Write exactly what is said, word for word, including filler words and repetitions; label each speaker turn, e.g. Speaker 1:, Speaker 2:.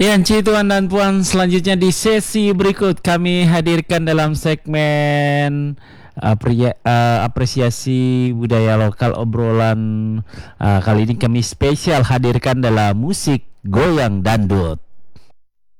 Speaker 1: Ya, Ci, tuan dan puan, selanjutnya di sesi berikut kami hadirkan dalam segmen apria- eh, apresiasi budaya lokal obrolan. Eh, kali ini kami spesial hadirkan dalam musik goyang dangdut.